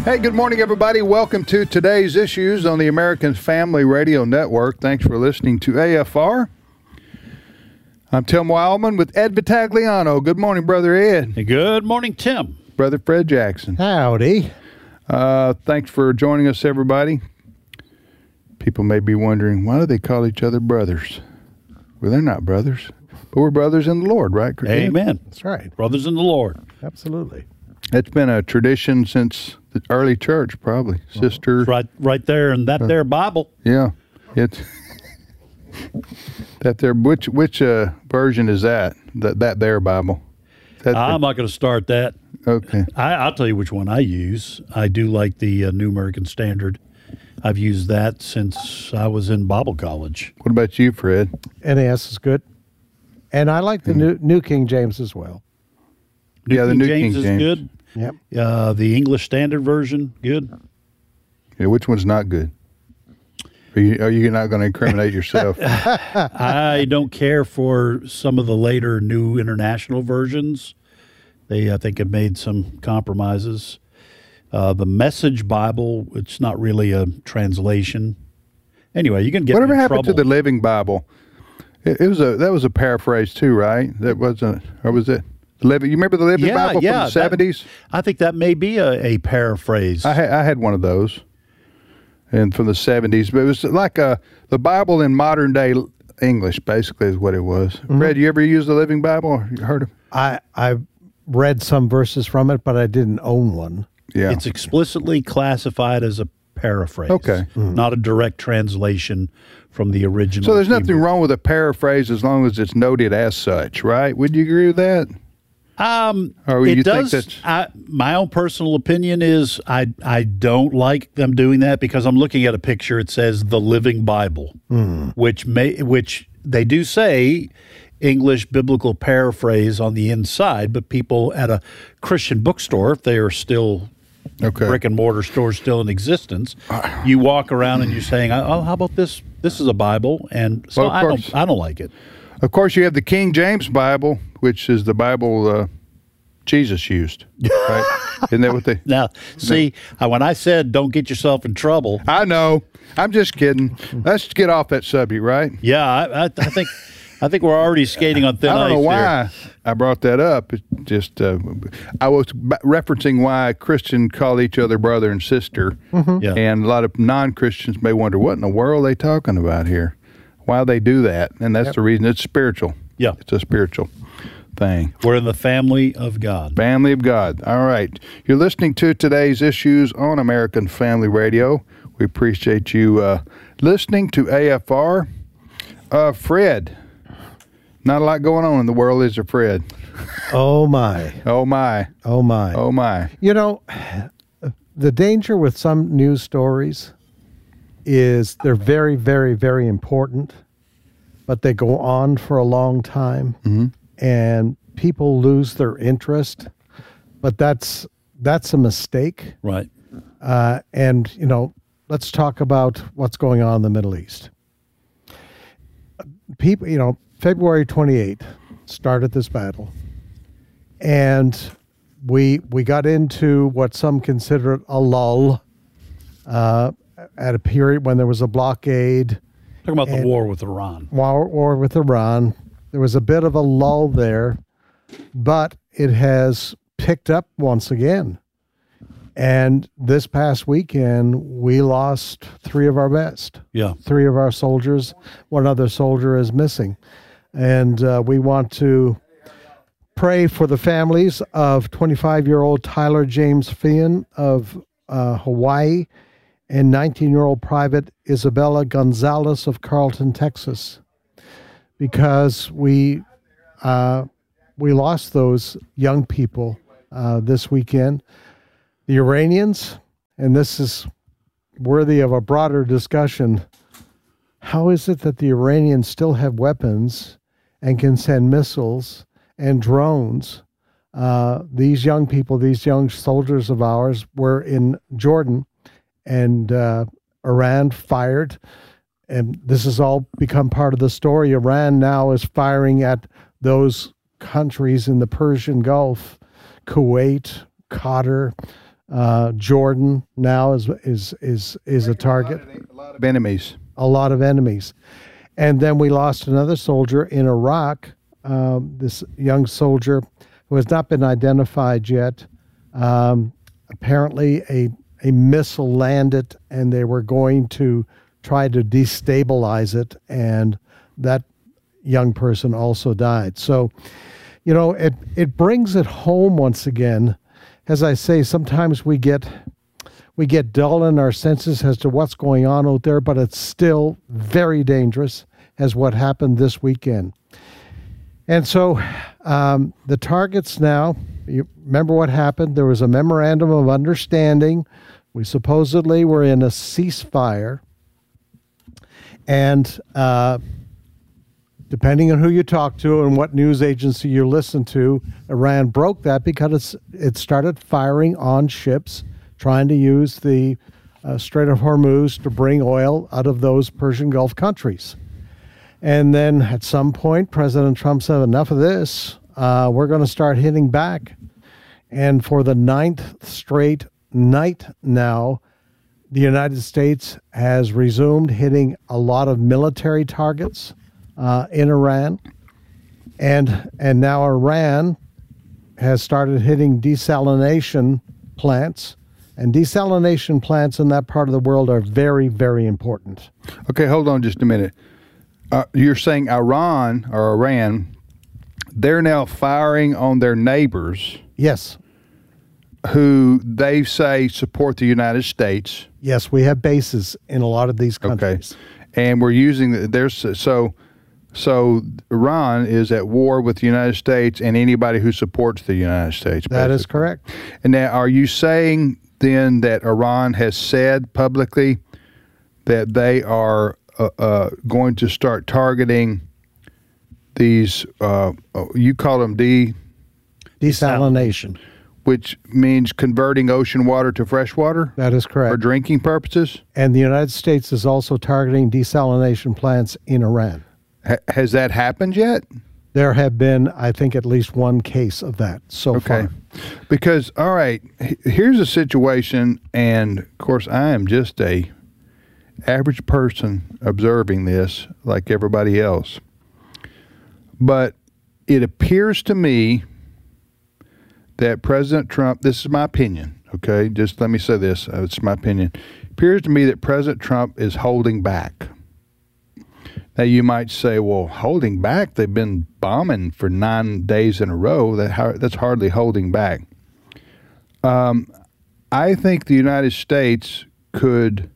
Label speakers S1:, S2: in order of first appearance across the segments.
S1: Hey, good morning, everybody. Welcome to today's issues on the American Family Radio Network. Thanks for listening to AFR. I'm Tim Wildman with Ed Vitagliano. Good morning, Brother Ed.
S2: Hey, good morning, Tim.
S1: Brother Fred Jackson.
S3: Howdy.
S1: Thanks for joining us, everybody. People may be wondering, why do they call each other brothers? Well, they're not brothers, but we're brothers in the Lord, right?
S2: Amen.
S3: That's right.
S2: Brothers in the Lord.
S3: Absolutely.
S1: It's been a tradition since the early church, probably. Sister.
S2: It's right there in that there Bible.
S1: Yeah. It's that there. Which version is that? That there Bible?
S2: I'm not going to start that.
S1: Okay.
S2: I'll tell you which one I use. I do like the New American Standard. I've used that since I was in Bible college.
S1: What about you, Fred?
S3: NAS is good. And I like the New King James as well.
S1: The New King
S2: James is
S1: James.
S2: good.
S3: Yep.
S2: The English Standard Version, good.
S1: Yeah, which one's not good? Are you not going to incriminate yourself?
S2: I don't care for some of the later New International versions. They, I think, have made some compromises. The Message Bible, it's not really a translation. Anyway, you can get
S1: Whatever
S2: in
S1: happened
S2: trouble.
S1: to the Living Bible? That was a paraphrase too, right? That wasn't, or was it? You remember the Living Bible from the 70s?
S2: I think that may be a paraphrase.
S1: I had one of those, and from the 70s. But it was like the Bible in modern day English, basically, is what it was.
S3: Mm-hmm.
S1: Fred, you ever used the Living Bible? Or you heard of?
S3: I read some verses from it, but I didn't own one.
S1: Yeah,
S2: It's explicitly classified as a paraphrase.
S1: Okay.
S2: Not a direct translation from the original.
S1: so there's nothing
S2: Hebrew.
S1: wrong with a paraphrase as long as it's noted as such, right? Would you agree with that? Or
S2: It
S1: you
S2: does.
S1: think that's
S2: My own personal opinion is I don't like them doing that because I'm looking at a picture. It says the Living Bible, which they do say English biblical paraphrase on the inside, but people at a Christian bookstore, if they are still
S1: okay?
S2: brick and mortar stores still in existence, you walk around and you're saying, "Oh, how about this? This is a Bible," and so
S1: Well, of course.
S2: I don't like it.
S1: Of course, you have the King James Bible, which is the Bible Jesus used, right? Isn't that what they?
S2: Now, see, when I said don't get yourself in trouble,
S1: I know. I'm just kidding. Let's get off that subject, right?
S2: yeah, I think we're already skating on thin ice.
S1: I don't know
S2: here.
S1: why I brought that up. It's just I was referencing why Christians call each other brother and sister,
S2: Yeah.
S1: and a lot of non-Christians may wonder what in the world are they talking about here, why they do that, and that's the reason. It's spiritual.
S2: Yeah.
S1: It's a spiritual thing.
S2: We're in the family of God.
S1: Family of God. All right. You're listening to today's issues on American Family Radio. We appreciate you listening to AFR. Fred, not a lot going on in the world, is there, Fred?
S3: Oh, my.
S1: Oh, my.
S3: Oh, my.
S1: Oh, my.
S3: You know, the danger with some news stories is they're very, very, very important, but they go on for a long time.
S1: Mm-hmm.
S3: And people lose their interest, but that's a mistake.
S2: Right.
S3: And let's talk about what's going on in the Middle East. People, February 28th started this battle, and we got into what some consider a lull at a period when there was a blockade.
S2: Talking about the war with Iran.
S3: War with Iran. There was a bit of a lull there, but it has picked up once again. And this past weekend, we lost 3 of our best.
S2: Yeah.
S3: 3 of our soldiers. 1 other soldier is missing. And we want to pray for the families of 25-year-old Tyler James Feehan of Hawaii and 19-year-old Private Isabella Gonzalez of Carlton, Texas. Because we lost those young people this weekend. The Iranians, and this is worthy of a broader discussion, how is it that the Iranians still have weapons and can send missiles and drones? These young people, these young soldiers of ours were in Jordan, and Iran fired. And this has all become part of the story. Iran now is firing at those countries in the Persian Gulf, Kuwait, Qatar, Jordan now is a target.
S1: A lot of enemies.
S3: A lot of enemies. And then we lost another soldier in Iraq, this young soldier who has not been identified yet. Apparently a missile landed and they were going to try to destabilize it, and that young person also died. So, it brings it home once again. As I say, sometimes we get dull in our senses as to what's going on out there, but it's still very dangerous, as what happened this weekend. And so the targets now, you remember what happened? There was a memorandum of understanding. We supposedly were in a ceasefire. And depending on who you talk to and what news agency you listen to, Iran broke that because it started firing on ships, trying to use the Strait of Hormuz to bring oil out of those Persian Gulf countries. And then at some point, President Trump said, enough of this. We're going to start hitting back. And for the 9th straight night now, the United States has resumed hitting a lot of military targets in Iran. And now Iran has started hitting desalination plants. And desalination plants in that part of the world are very, very important.
S1: Okay, hold on just a minute. You're saying Iran, they're now firing on their neighbors.
S3: Yes.
S1: Who they say support the United States.
S3: Yes, we have bases in a lot of these countries.
S1: Okay. And we're using so Iran is at war with the United States and anybody who supports the United States.
S3: That is correct.
S1: And now, are you saying then that Iran has said publicly that they are going to start targeting these, you call them
S3: desalination,
S1: which means converting ocean water to fresh water?
S3: That is correct.
S1: For drinking purposes?
S3: And the United States is also targeting desalination plants in Iran.
S1: Has that happened yet?
S3: There have been, I think, at least one case of that so far.
S1: Because, all right, here's a situation, and, of course, I am just a average person observing this like everybody else. But it appears to me that President Trump, this is my opinion, okay? Just let me say this, it's my opinion. It appears to me that President Trump is holding back. Now, you might say, well, holding back? They've been bombing for 9 days in a row. That's hardly holding back. I think the United States could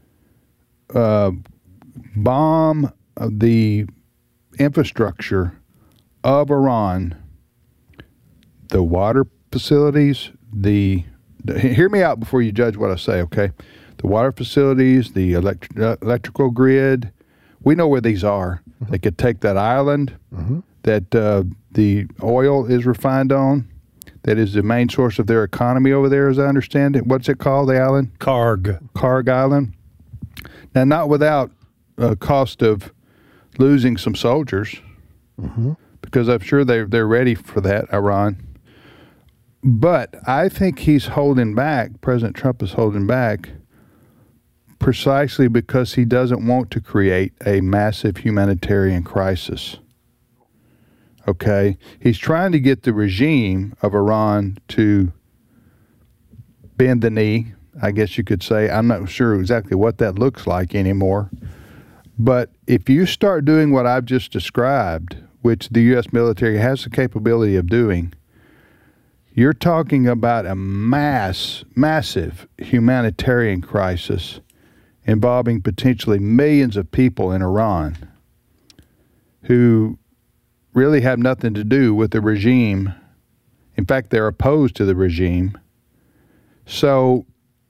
S1: bomb the infrastructure of Iran, the water facilities, hear me out before you judge what I say, okay? The water facilities, the electrical grid, we know where these are. Mm-hmm. They could take that island that the oil is refined on, that is the main source of their economy over there, as I understand it. What's it called, the island? Karg Island. Now, not without a cost of losing some soldiers, because I'm sure they're ready for that, Iran. But I think he's holding back, President Trump is holding back, precisely because he doesn't want to create a massive humanitarian crisis. Okay? He's trying to get the regime of Iran to bend the knee, I guess you could say. I'm not sure exactly what that looks like anymore. But if you start doing what I've just described, which the U.S. military has the capability of doing, you're talking about a massive humanitarian crisis involving potentially millions of people in Iran who really have nothing to do with the regime. In fact, they're opposed to the regime. So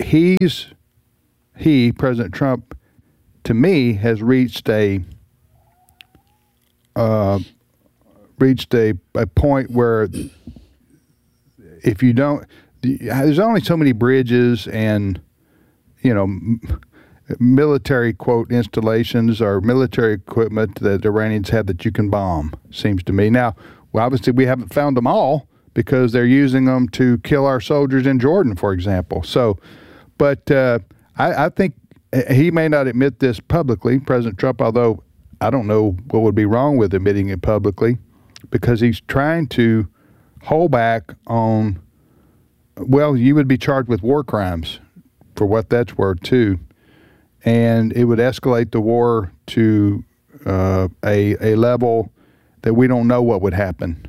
S1: President Trump, to me, has reached a point where if you don't, there's only so many bridges and, military, quote, installations or military equipment that Iranians have that you can bomb, seems to me. Now, well, obviously we haven't found them all, because they're using them to kill our soldiers in Jordan, for example. So, but I think he may not admit this publicly, President Trump, although I don't know what would be wrong with admitting it publicly, because he's trying to hold back on, well, you would be charged with war crimes for what that's worth too. And it would escalate the war to a level that we don't know what would happen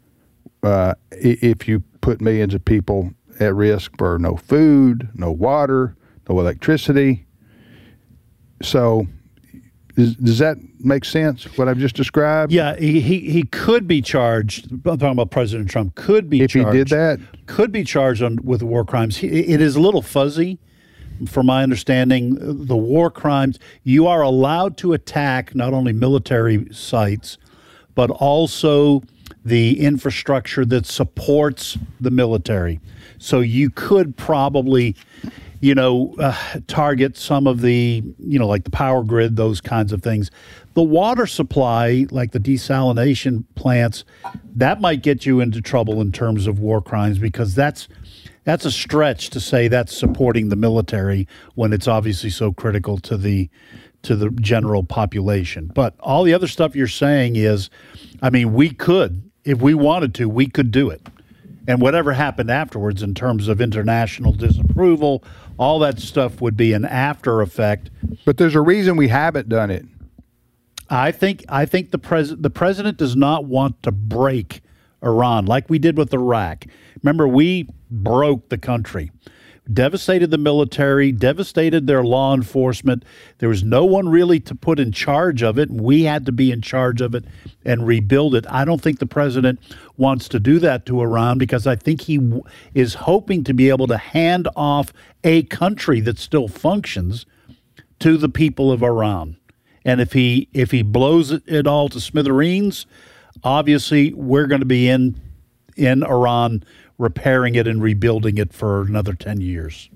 S1: if you put millions of people at risk for no food, no water, no electricity. So does that make sense, what I've just described?
S2: Yeah, he could be charged. I'm talking about President Trump. Could be
S1: if
S2: charged.
S1: If he did that?
S2: Could be charged with war crimes. It is a little fuzzy. From my understanding, the war crimes, you are allowed to attack not only military sites, but also the infrastructure that supports the military. So you could probably, target some of the, like the power grid, those kinds of things. The water supply, like the desalination plants, that might get you into trouble in terms of war crimes, because that's a stretch to say that's supporting the military when it's obviously so critical to the general population. But all the other stuff you're saying is, we could, if we wanted to, we could do it. And whatever happened afterwards in terms of international disapproval, all that stuff would be an after effect.
S1: But there's a reason we haven't done it.
S2: I think the president does not want to break Iran like we did with Iraq. Remember, we broke the country, devastated the military, devastated their law enforcement. There was no one really to put in charge of it, and we had to be in charge of it and rebuild it. I don't think the president wants to do that to Iran, because I think he is hoping to be able to hand off a country that still functions to the people of Iran. And if he blows it all to smithereens, obviously we're going to be in Iran repairing it and rebuilding it for another 10 years.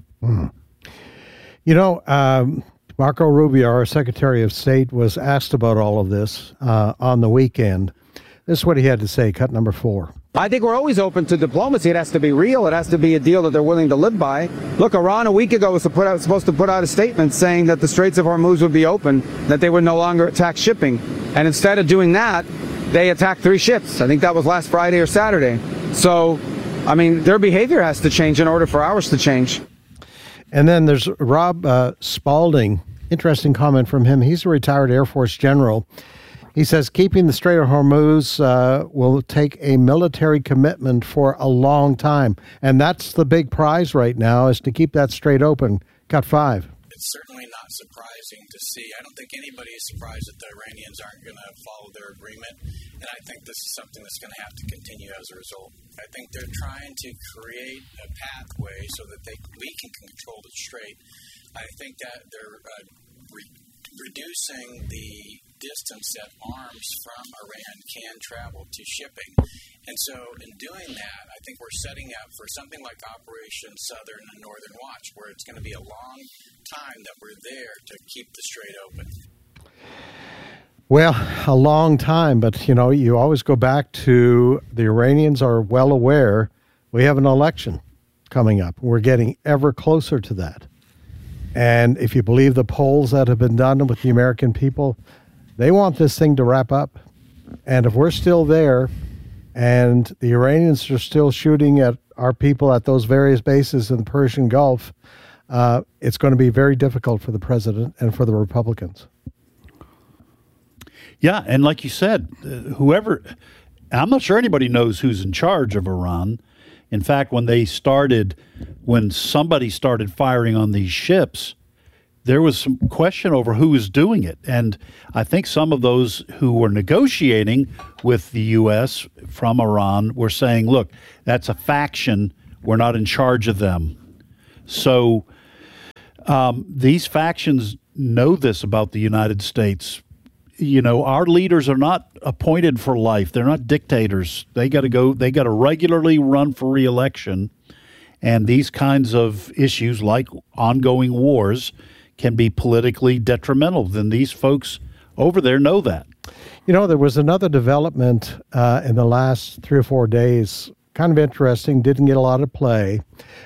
S3: Marco Rubio, our Secretary of State, was asked about all of this on the weekend. This is what he had to say, cut number 4.
S4: I think we're always open to diplomacy. It has to be real. It has to be a deal that they're willing to live by. Look, Iran a week ago was supposed to put out a statement saying that the Straits of Hormuz would be open, that they would no longer attack shipping. And instead of doing that, they attacked 3 ships. I think that was last Friday or Saturday. So, their behavior has to change in order for ours to change.
S3: And then there's Rob Spalding. Interesting comment from him. He's a retired Air Force general. He says keeping the Strait of Hormuz will take a military commitment for a long time. And that's the big prize right now, is to keep that strait open. Cut 5.
S5: It's certainly not surprising to see. I don't think anybody is surprised that the Iranians aren't going to follow their agreement. And I think this is something that's going to have to continue as a result. I think they're trying to create a pathway so that we can control the strait. I think that they're reducing the distance that arms from Iran can travel to shipping. And so in doing that, I think we're setting up for something like Operation Southern and Northern Watch, where it's going to be a long time that we're there to keep the strait open.
S3: Well, a long time, but, you always go back to the Iranians are well aware we have an election coming up. We're getting ever closer to that. And if you believe the polls that have been done with the American people, they want this thing to wrap up. And if we're still there and the Iranians are still shooting at our people at those various bases in the Persian Gulf, it's going to be very difficult for the president and for the Republicans.
S2: Yeah, and like you said, I'm not sure anybody knows who's in charge of Iran. In fact, when somebody started firing on these ships, there was some question over who was doing it. And I think some of those who were negotiating with the U.S. from Iran were saying, look, that's a faction. We're not in charge of them. So these factions know this about the United States. Our leaders are not appointed for life. They're not dictators. They got to regularly run for re-election. And these kinds of issues, like ongoing wars, can be politically detrimental. Then these folks over there know that.
S3: There was another development in the last 3 or 4 days kind of interesting, didn't get a lot of play.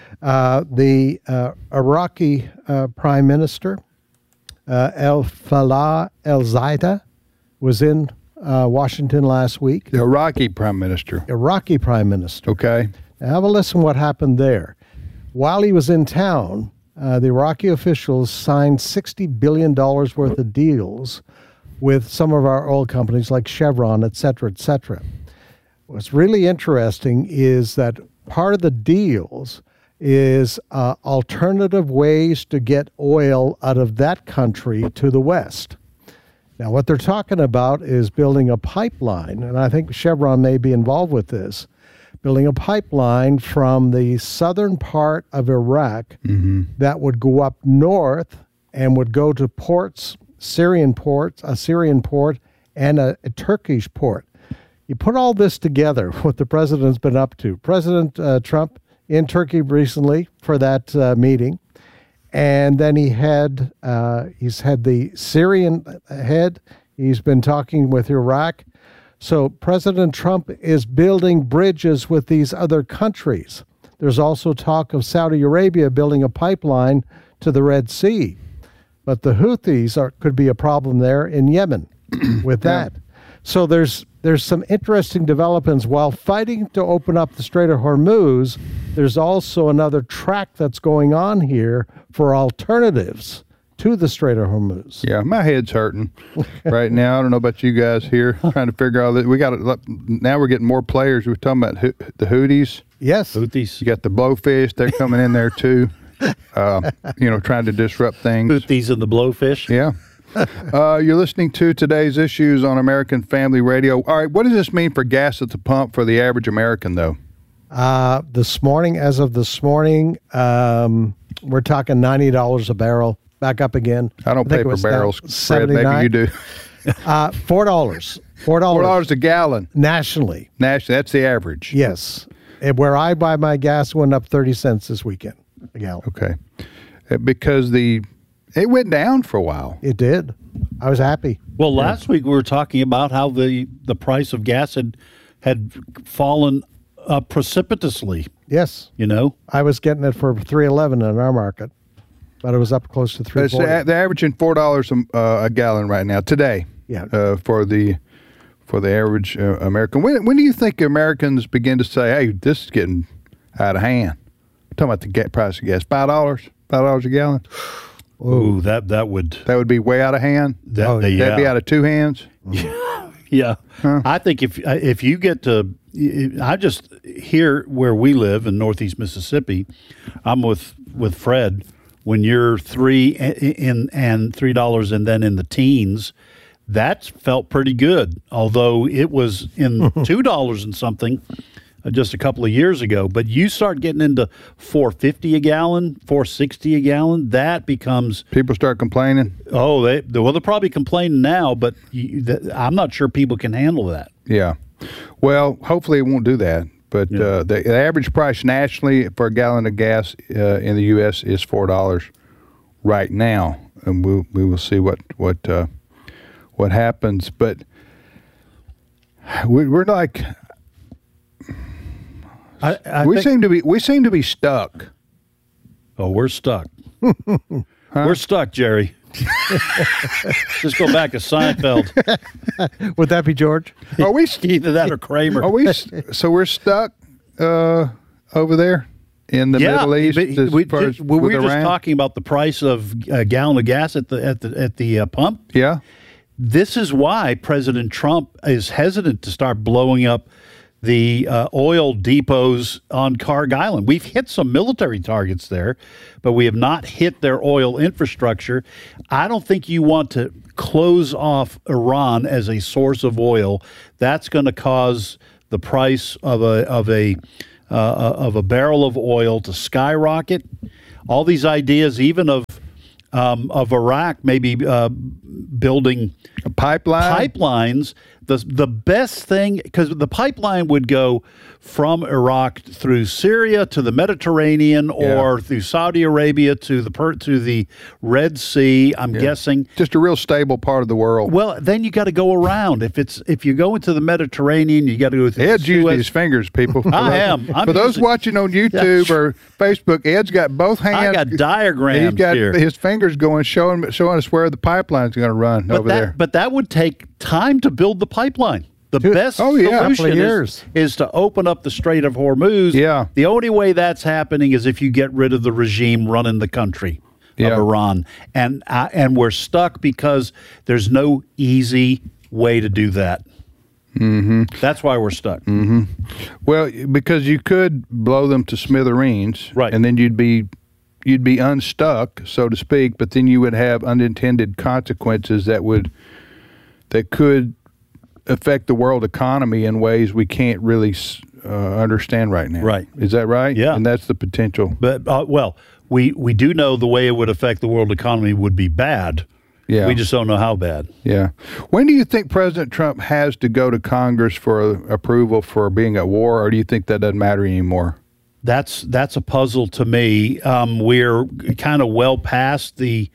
S3: The Iraqi Prime Minister, El Falah El Zaida, was in Washington last week.
S1: The Iraqi Prime Minister.
S3: Iraqi Prime Minister.
S1: Okay.
S3: Now have a listen what happened there. While he was in town, the Iraqi officials signed $60 billion worth of deals with some of our oil companies like Chevron, et cetera, et cetera. What's really interesting is that part of the deals is alternative ways to get oil out of that country to the West. Now, what they're talking about is building a pipeline, and I think Chevron may be involved with this, building a pipeline from the southern part of Iraq that would go up north and would go to ports, a Syrian port, and a Turkish port. You put all this together, what the president's been up to. President Trump in Turkey recently for that meeting, and then he's had the Syrian head. He's been talking with Iraq. So President Trump is building bridges with these other countries. There's also talk of Saudi Arabia building a pipeline to the Red Sea. But the Houthis could be a problem there in Yemen with that. So there's some interesting developments. While fighting to open up the Strait of Hormuz, there's also another track that's going on here for alternatives to the Strait of Hormuz.
S1: Yeah, my head's hurting right now. I don't know about you guys here, trying to figure out that now we're getting more players. We're talking about the Houthis.
S3: Yes.
S2: Houthis.
S1: You got the Blowfish. They're coming in there too. Trying to disrupt things.
S2: Houthis and the Blowfish.
S1: Yeah. You're listening to today's issues on American Family Radio. All right, what does this mean for gas at the pump for the average American, though?
S3: As of this morning, we're talking $90 a barrel. Back up again.
S1: I don't pay for barrels, Fred. Maybe you do.
S3: $4.
S1: $4 a gallon.
S3: Nationally.
S1: That's the average.
S3: Yes. And where I buy my gas went up 30 cents this weekend a gallon.
S1: Okay. Because it went down for a while.
S3: It did. I was happy.
S2: Well, last week we were talking about how the price of gas had fallen precipitously.
S3: Yes. I was getting it for $3.11 in our market, but it was up close to $3.40.
S1: They're averaging $4 a gallon right now today.
S3: Yeah.
S1: For the average American. When do you think Americans begin to say, "Hey, this is getting out of hand"? I'm talking about the price of gas. $5 a gallon.
S2: Ooh, that would
S1: be way out of hand. That'd be out of two hands.
S2: Yeah. Huh? I think if you get to, I just here where we live in Northeast Mississippi, I'm with Fred. When you're $3 and $3 and then in the teens, that felt pretty good. Although it was in $2 and something just a couple of years ago. But you start getting into $4.50 a gallon, $4.60 a gallon, that becomes...
S1: People start complaining?
S2: Oh, they're probably complaining now, but I'm not sure people can handle that.
S1: Yeah. Well, hopefully it won't do that. But the average price nationally for a gallon of gas in the U.S. is $4 right now. And we will see what happens. But we're like... we seem to be stuck.
S2: Oh, we're stuck. We're stuck, Jerry. Just go back to Seinfeld.
S3: Would that be George?
S1: Are we
S2: either that or Kramer?
S1: Are we? So we're stuck over there in the Middle East.
S2: We were just talking about the price of a gallon of gas at the pump.
S1: Yeah.
S2: This is why President Trump is hesitant to start blowing up the oil depots on Carg Island. We've hit some military targets there, but we have not hit their oil infrastructure. I don't think you want to close off Iran as a source of oil. That's going to cause the price of a barrel of oil to skyrocket. All these ideas, even of Iraq maybe building
S1: pipelines
S2: The best thing, because the pipeline would go from Iraq through Syria to the Mediterranean, or through Saudi Arabia to the Red Sea. I'm guessing
S1: just a real stable part of the world.
S2: Well, then you got to go around. If you go into the Mediterranean, you got to go through.
S1: Ed's using his fingers, people. For those watching on YouTube or Facebook, Ed's got both hands.
S2: I got diagrams.
S1: He's got
S2: here.
S1: his fingers going, showing us where the pipeline's going to run over there.
S2: But that would take time to build the pipeline. The best solution is to open up the Strait of Hormuz.
S1: Yeah.
S2: The only way that's happening is if you get rid of the regime running the country of Iran. And we're stuck because there's no easy way to do that.
S1: Mm-hmm.
S2: That's why we're stuck.
S1: Mm-hmm. Well, because you could blow them to smithereens,
S2: right,
S1: and then you'd be unstuck, so to speak, but then you would have unintended consequences that could affect the world economy in ways we can't really understand right now.
S2: Right.
S1: Is that right?
S2: Yeah.
S1: And that's the potential.
S2: But, we do know the way it would affect the world economy would be bad.
S1: Yeah.
S2: We just don't know how bad.
S1: Yeah. When do you think President Trump has to go to Congress for approval for being at war, or do you think that doesn't matter anymore?
S2: That's a puzzle to me. We're kind of well past the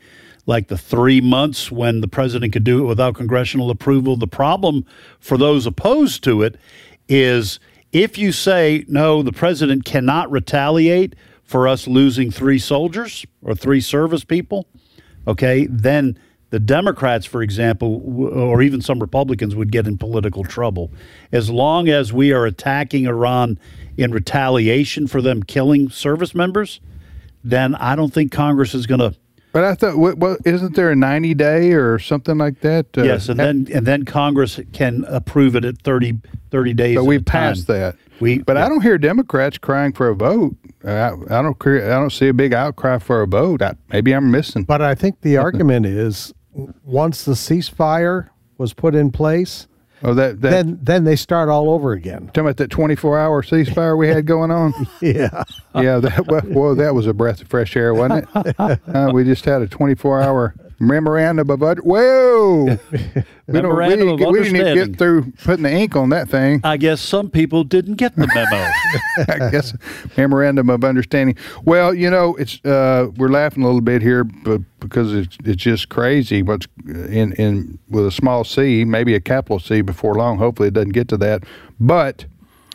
S2: 3 months when the president could do it without congressional approval. The problem for those opposed to it is if you say, no, the president cannot retaliate for us losing 3 soldiers or 3 service people, okay, then the Democrats, for example, or even some Republicans would get in political trouble. As long as we are attacking Iran in retaliation for them killing service members, then I don't think Congress is going to.
S1: But I thought, isn't there a 90-day or something like that?
S2: Yes, and then Congress can approve it at 30 days.
S1: So we passed that. But I don't hear Democrats crying for a vote. I don't see a big outcry for a vote. Maybe I'm missing.
S3: But I think the argument is, once the ceasefire was put in place, then they start all over again.
S1: Talking about that 24-hour ceasefire we had going on?
S3: Yeah.
S1: Yeah, that was a breath of fresh air, wasn't it? We just had a 24-hour memorandum of we didn't even get through putting the ink on that thing.
S2: I guess some people didn't get the memo.
S1: I guess memorandum of understanding. Well, it's we're laughing a little bit here, but because it's just crazy. What's in with a small c, maybe a capital C before long. Hopefully, it doesn't get to that. But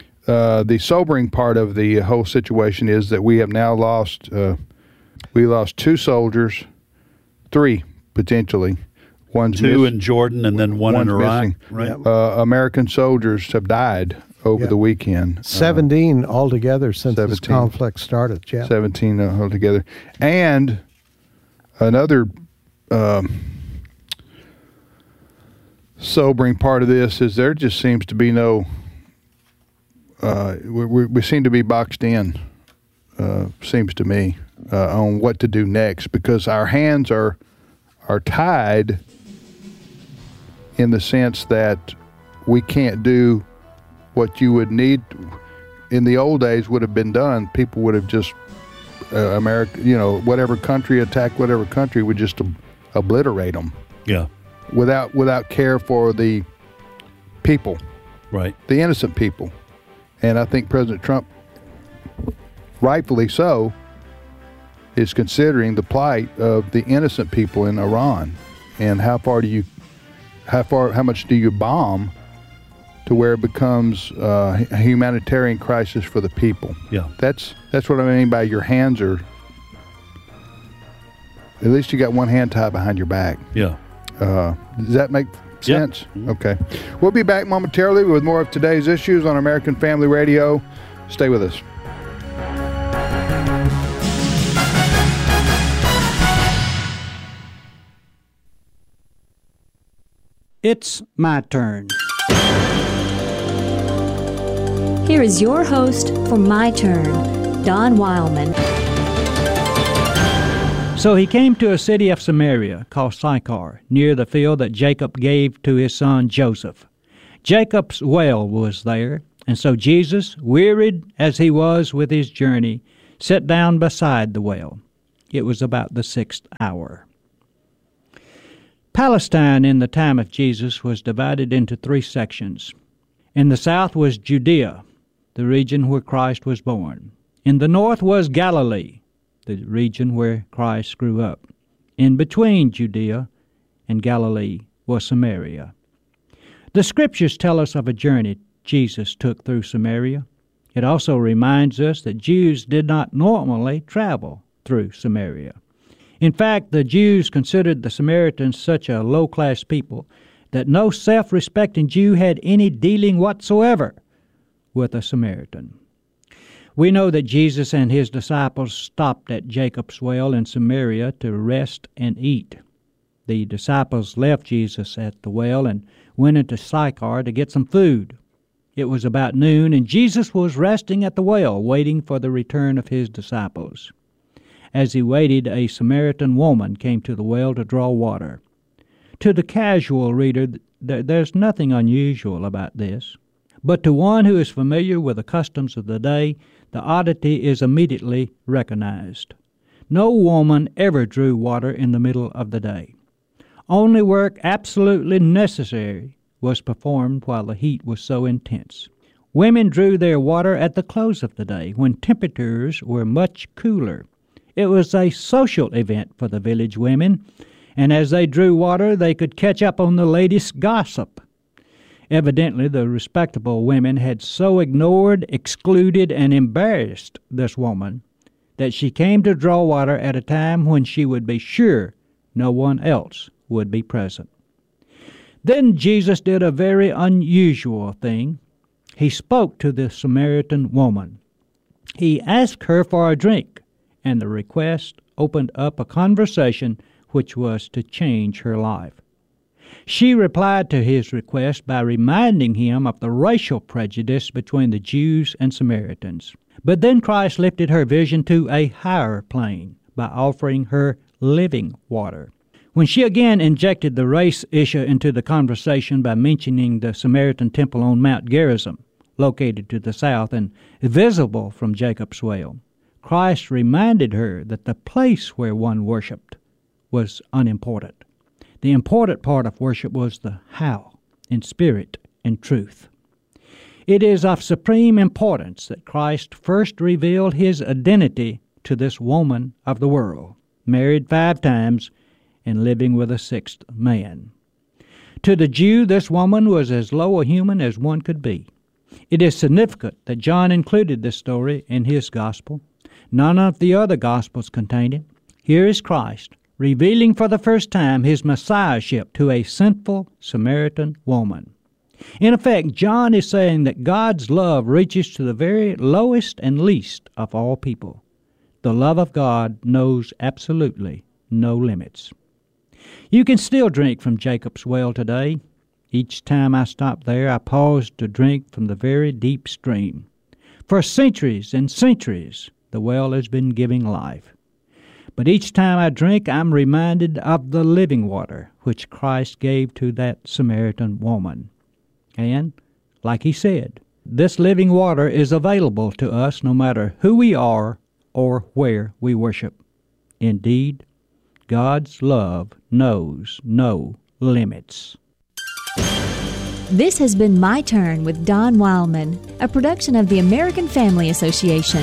S1: the sobering part of the whole situation is that we have now lost. We lost 2 soldiers, 3 potentially. One's
S2: 2 in Jordan and then one in Iraq.
S1: Missing.
S2: Right.
S1: American soldiers have died over the weekend.
S3: 17 altogether since this conflict started. Yeah.
S1: 17 altogether. And another sobering part of this is there just seems to be no. We seem to be boxed in. Seems to me on what to do next, because our hands are tied in the sense that we can't do what you would need in the old days would have been done. People would have just America, whatever country attacked whatever country would just obliterate them.
S2: Yeah.
S1: Without care for the people.
S2: Right.
S1: The innocent people. And I think President Trump, rightfully so, is considering the plight of the innocent people in Iran, and how much do you bomb to where it becomes a humanitarian crisis for the people?
S2: Yeah,
S1: that's what I mean by your hands are. At least you got one hand tied behind your back.
S2: Yeah.
S1: Does that make sense?
S2: Yeah. Mm-hmm.
S1: Okay. We'll be back momentarily with more of today's issues on American Family Radio. Stay with us.
S6: It's my turn.
S7: Here is your host for My Turn, Don Wildman.
S6: So he came to a city of Samaria called Sychar, near the field that Jacob gave to his son Joseph. Jacob's well was there, and so Jesus, wearied as he was with his journey, sat down beside the well. It was about the 6th hour. Palestine in the time of Jesus was divided into 3 sections. In the south was Judea, the region where Christ was born. In the north was Galilee, the region where Christ grew up. In between Judea and Galilee was Samaria. The Scriptures tell us of a journey Jesus took through Samaria. It also reminds us that Jews did not normally travel through Samaria. In fact, the Jews considered the Samaritans such a low-class people that no self-respecting Jew had any dealing whatsoever with a Samaritan. We know that Jesus and his disciples stopped at Jacob's well in Samaria to rest and eat. The disciples left Jesus at the well and went into Sychar to get some food. It was about noon, and Jesus was resting at the well, waiting for the return of his disciples. As he waited, a Samaritan woman came to the well to draw water. To the casual reader, there's nothing unusual about this. But to one who is familiar with the customs of the day, the oddity is immediately recognized. No woman ever drew water in the middle of the day. Only work absolutely necessary was performed while the heat was so intense. Women drew their water at the close of the day, when temperatures were much cooler. It was a social event for the village women, and as they drew water, they could catch up on the latest gossip. Evidently, the respectable women had so ignored, excluded, and embarrassed this woman that she came to draw water at a time when she would be sure no one else would be present. Then Jesus did a very unusual thing. He spoke to the Samaritan woman. He asked her for a drink, and the request opened up a conversation which was to change her life. She replied to his request by reminding him of the racial prejudice between the Jews and Samaritans. But then Christ lifted her vision to a higher plane by offering her living water. When she again injected the race issue into the conversation by mentioning the Samaritan temple on Mount Gerizim, located to the south and visible from Jacob's well, Christ reminded her that the place where one worshiped was unimportant. The important part of worship was the how, in spirit and truth. It is of supreme importance that Christ first revealed his identity to this woman of the world, married 5 times and living with a 6th man. To the Jew, this woman was as low a human as one could be. It is significant that John included this story in his gospel. None of the other gospels contain it. Here is Christ revealing for the first time his messiahship to a sinful Samaritan woman. In effect, John is saying that God's love reaches to the very lowest and least of all people. The love of God knows absolutely no limits. You can still drink from Jacob's well today. Each time I stop there, I pause to drink from the very deep stream. For centuries and centuries, the well has been giving life. But each time I drink, I'm reminded of the living water which Christ gave to that Samaritan woman. And, like he said, this living water is available to us no matter who we are or where we worship. Indeed, God's love knows no limits.
S7: This has been My Turn with Don Wildman, a production of the American Family Association.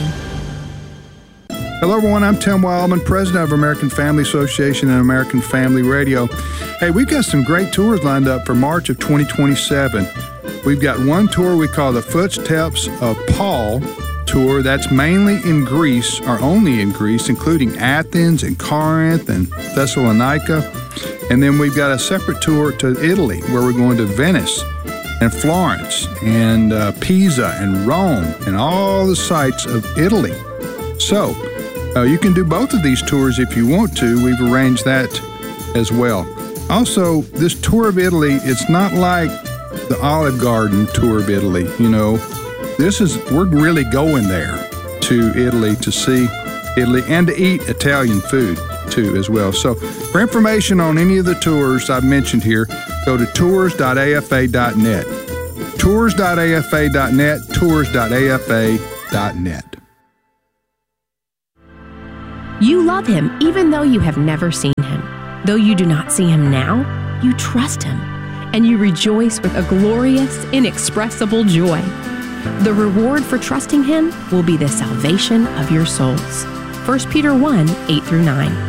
S1: Hello, everyone. I'm Tim Wildman, president of American Family Association and American Family Radio. Hey, we've got some great tours lined up for March of 2027. We've got one tour we call the Footsteps of Paul tour. That's mainly in Greece, or only in Greece, including Athens and Corinth and Thessalonica. And then we've got a separate tour to Italy, where we're going to Venice and Florence and Pisa and Rome and all the sites of Italy. So, you can do both of these tours if you want to. We've arranged that as well. Also, this tour of Italy, it's not like the Olive Garden tour of Italy. You know, we're really going there to Italy to see Italy and to eat Italian food too as well. So for information on any of the tours I've mentioned here, go to tours.afa.net. Tours.afa.net, tours.afa.net.
S8: You love him even though you have never seen him. Though you do not see him now, you trust Him, and you rejoice with a glorious, inexpressible joy. The reward for trusting Him will be the salvation of your souls. 1 Peter 1, 8-9.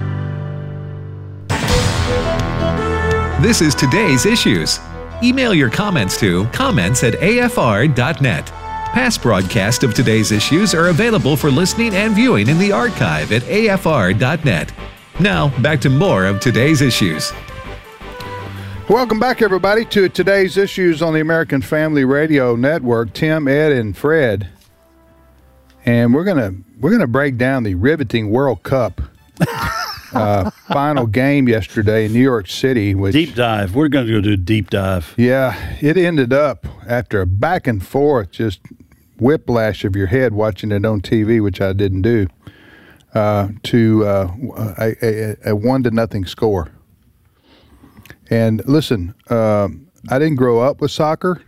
S9: This is Today's Issues. Email your comments to comments@afr.net. Past broadcasts of Today's Issues are available for listening and viewing in the archive at afr.net. Now, back to more of Today's Issues.
S1: Welcome back, everybody, to Today's Issues on the American Family Radio Network. Tim, Ed, and Fred, and we're gonna break down the riveting World Cup final game yesterday in New York City. Which,
S2: deep dive. We're going to go do a deep dive.
S1: Yeah, it ended up after a back and forth, just whiplash of your head watching it on TV, which I didn't do, to a 1-0 score. And listen, I didn't grow up with soccer,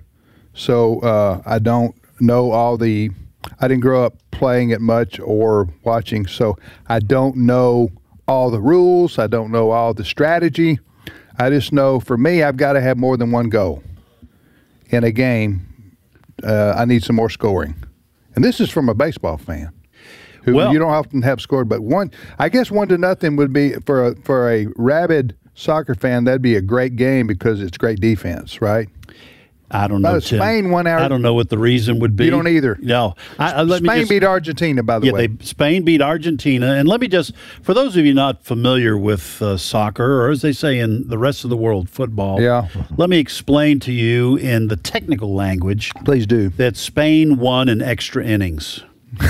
S1: so I don't know I didn't grow up playing it much or watching, so I don't know all the rules. I don't know all the strategy. I just know, for me, I've got to have more than one goal in a game. I need some more scoring. And this is from a baseball fan who you don't often have scored, but I guess 1-0 would be, for a rabid soccer fan, that'd be a great game because it's great defense, right?
S2: I don't know.
S1: Spain won out.
S2: I don't know what the reason would be.
S1: You don't either.
S2: No.
S1: Spain beat Argentina, by the way.
S2: Spain beat Argentina. And let me just, for those of you not familiar with soccer, or as they say in the rest of the world, football, let me explain to you in the technical language.
S1: Please do.
S2: That Spain won in extra innings.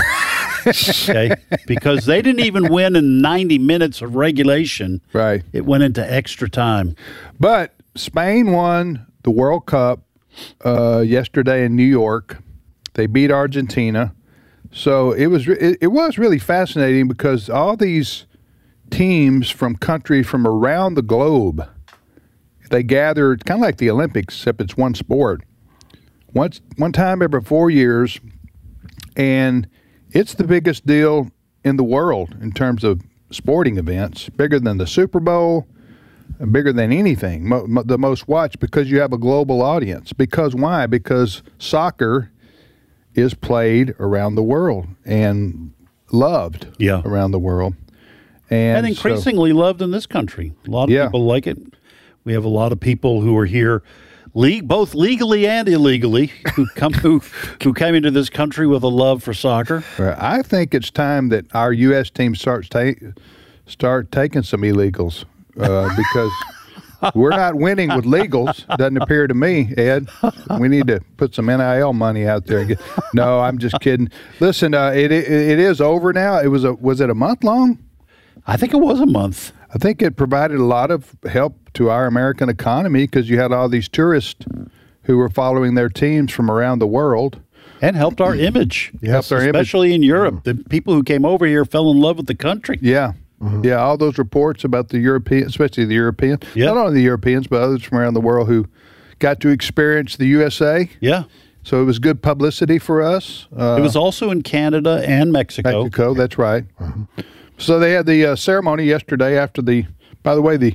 S2: Okay, because they didn't even win in 90 minutes of regulation.
S1: Right.
S2: It went into extra time.
S1: But Spain won the World Cup yesterday in New York. They beat Argentina. So it was really fascinating because all these teams from countries from around the globe, they gathered, kind of like the Olympics, except it's one sport, one time every 4 years, and it's the biggest deal in the world in terms of sporting events, bigger than the Super Bowl, bigger than anything, the most watched, because you have a global audience. Because why? Because soccer is played around the world and loved around the world.
S2: And increasingly loved in this country. A lot of people like it. We have a lot of people who are here both legally and illegally who came into this country with a love for soccer.
S1: I think it's time that our U.S. team start taking some illegals because we're not winning with legals. Doesn't appear to me, Ed. We need to put some NIL money out there. No, I'm just kidding. Listen, it is over now. Was it a month long?
S2: I think it was a month.
S1: I think it provided a lot of help to our American economy because you had all these tourists who were following their teams from around the world.
S2: And helped our image.
S1: Helped our image.
S2: Especially in Europe. The people who came over here fell in love with the country.
S1: Yeah. Mm-hmm. Yeah, all those reports about the Europeans, especially the Europeans, not only the Europeans, but others from around the world who got to experience the USA.
S2: Yeah. So
S1: it was good publicity for us.
S2: It was also in Canada and Mexico.
S1: Mexico, that's right. Mm-hmm. So they had the ceremony yesterday after by the way, the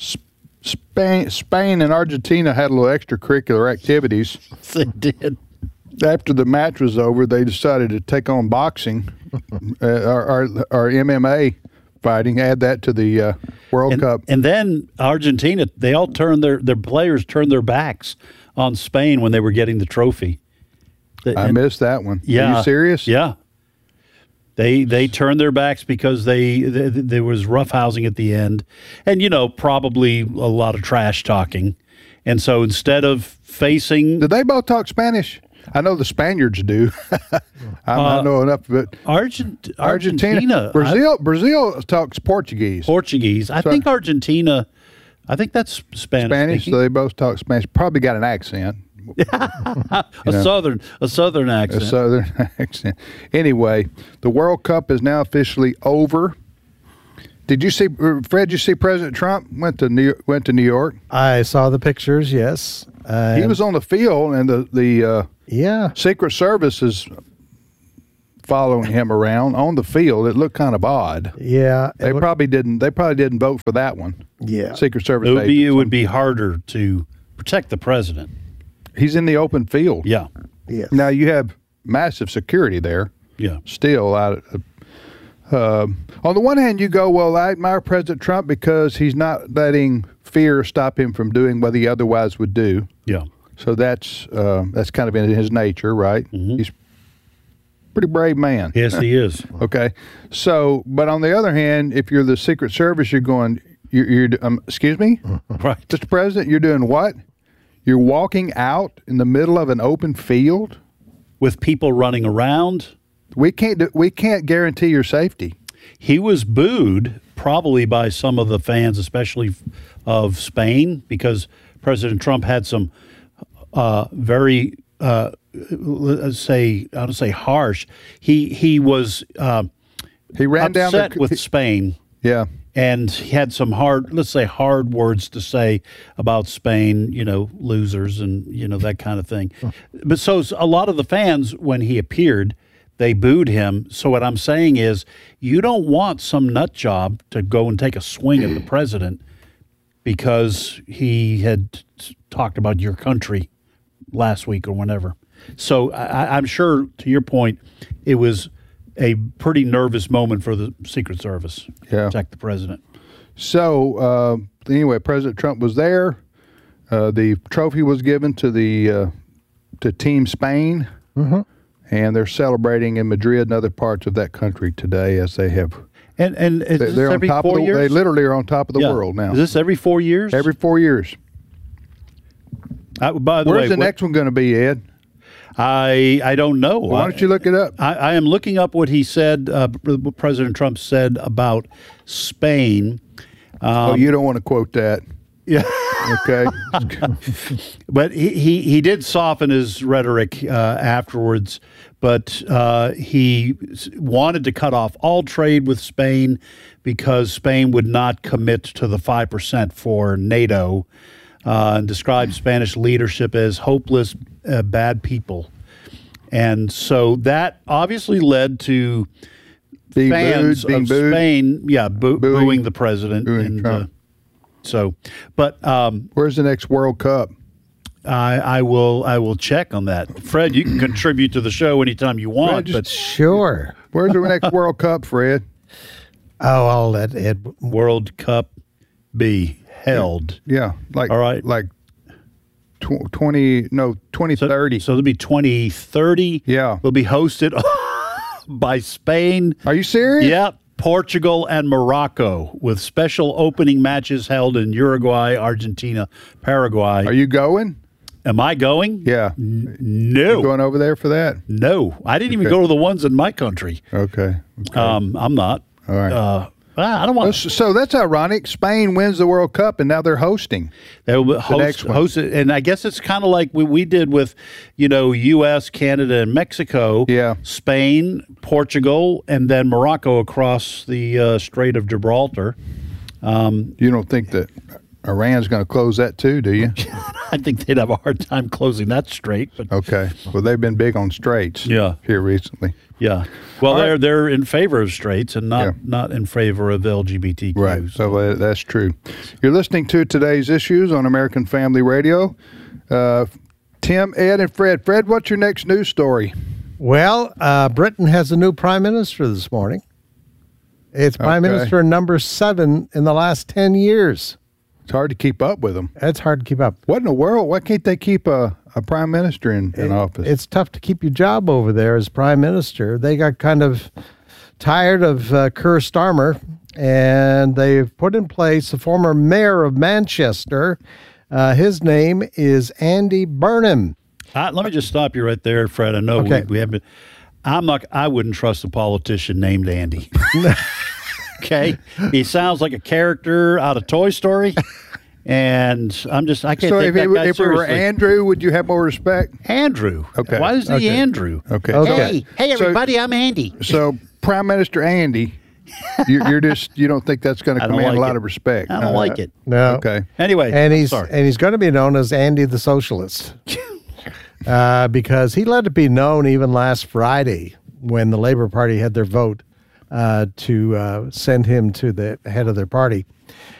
S1: Spain and Argentina had a little extracurricular activities.
S2: They did.
S1: After the match was over, they decided to take on boxing, or MMA fighting, add that to the World Cup.
S2: And then Argentina, they all turned their players turned their backs on Spain when they were getting the trophy.
S1: I missed that one.
S2: Yeah.
S1: Are you serious?
S2: Yeah. They turned their backs because there was roughhousing at the end, and probably a lot of trash talking, and so instead of facing,
S1: did they both talk Spanish? I know the Spaniards do. I know enough of it.
S2: Argentina,
S1: Brazil talks Portuguese.
S2: I think Argentina. I think that's Spanish.
S1: So they both talk Spanish. Probably got an accent.
S2: a southern accent.
S1: A southern accent. Anyway, the World Cup is now officially over. Did you see, Fred? Did you see President Trump went to New York?
S3: I saw the pictures. Yes,
S1: he was on the field, and the Secret Service is following him around on the field. It looked kind of odd.
S3: Yeah.
S1: They probably didn't vote for that one.
S3: Yeah.
S1: Secret Service
S2: It
S1: agents.
S2: would be harder to protect the president.
S1: He's in the open field.
S2: Yeah.
S3: Yes.
S1: Now you have massive security there.
S2: Yeah.
S1: Still out. On the one hand, you go, well, I admire President Trump because he's not letting fear stop him from doing what he otherwise would do.
S2: Yeah.
S1: So that's kind of in his nature, right?
S2: Mm-hmm.
S1: He's a pretty brave man.
S2: Yes, he is.
S1: Okay. So, but on the other hand, if you're the Secret Service, you're going, excuse me?
S2: Right.
S1: Mr. President, you're doing what? You're walking out in the middle of an open field?
S2: With people running around.
S1: We can't guarantee your safety.
S2: He was booed probably by some of the fans, especially of Spain, because President Trump had some very, let's say, I don't say harsh. He was
S1: he ran down
S2: upset with Spain.
S1: Yeah.
S2: And he had some hard words to say about Spain, losers and, that kind of thing. But so a lot of the fans, when he appeared, they booed him. So what I'm saying is you don't want some nut job to go and take a swing at the president because he had talked about your country last week or whenever. So I'm sure, to your point, it was a pretty nervous moment for the Secret Service to protect the president.
S1: So anyway, President Trump was there. The trophy was given to Team Spain, and they're celebrating in Madrid and other parts of that country today as they have.
S2: And
S1: they're on
S2: every
S1: top
S2: 4
S1: of
S2: years?
S1: They literally are on top of the world now.
S2: Is this every 4 years?
S1: Every 4 years.
S2: By the
S1: Where's
S2: way,
S1: the next one going to be, Ed?
S2: I don't know.
S1: Well, why don't you look it up?
S2: I am looking up what he said, what President Trump said about Spain.
S1: You don't want to quote that.
S2: Yeah.
S1: Okay.
S2: But he did soften his rhetoric afterwards, but he wanted to cut off all trade with Spain because Spain would not commit to the 5% for NATO, and described Spanish leadership as hopeless, bad people. And so that obviously led to fans of Spain, booing the president.
S1: Booing Trump. Where's the next World Cup?
S2: I will check on that. Fred, you can contribute to the show anytime you want.
S1: Fred,
S2: but
S3: sure.
S1: Where's the next World Cup, Fred?
S3: Oh, I'll let Ed.
S2: World Cup be held.
S1: Yeah,
S2: all right,
S1: 2030.
S2: So it'll be 2030.
S1: Yeah,
S2: will be hosted by Spain.
S1: Are you serious?
S2: Yep. Portugal and Morocco, with special opening matches held in Uruguay, Argentina, Paraguay.
S1: Are you going?
S2: Am I going?
S1: Yeah.
S2: No.
S1: You going over there for that?
S2: No. I didn't even go to the ones in my country.
S1: Okay.
S2: I'm not.
S1: All right.
S2: I don't want.
S1: So that's ironic. Spain wins the World Cup, and now they're hosting.
S2: They will host it, and I guess it's kind of like we did with, U.S., Canada, and Mexico.
S1: Yeah. Spain,
S2: Portugal, and then Morocco across the Strait of Gibraltar.
S1: You don't think that Iran's going to close that too, do you?
S2: I think they'd have a hard time closing that strait. But
S1: okay. Well, they've been big on straits.
S2: Yeah.
S1: Here recently.
S2: Yeah. Well, they're in favor of straits and not in favor of LGBTQ.
S1: Right. So that's true. You're listening to Today's Issues on American Family Radio. Tim, Ed, and Fred. Fred, what's your next news story?
S3: Well, Britain has a new prime minister this morning. It's prime minister number 7 in the last 10 years.
S1: It's hard to keep up with them.
S3: It's hard to keep up.
S1: What in the world? Why can't they keep a prime minister in office?
S3: It's tough to keep your job over there as prime minister. They got kind of tired of Keir Starmer, and they've put in place a former mayor of Manchester. His name is Andy Burnham.
S2: Let me just stop you right there, Fred. I know we haven't. I wouldn't trust a politician named Andy. Okay, he sounds like a character out of Toy Story, and I can't take that guy seriously.
S1: If it were Andrew, would you have more respect?
S2: Andrew.
S1: Okay.
S2: Why is he Andrew?
S1: Okay.
S2: Hey, everybody, I'm Andy.
S1: So, Prime Minister Andy, you don't think that's going to command a lot of respect?
S2: I don't like it.
S3: No.
S1: Okay.
S2: Anyway,
S3: and he's going to be known as Andy the Socialist, because he let it be known even last Friday when the Labor Party had their vote to send him to the head of their party.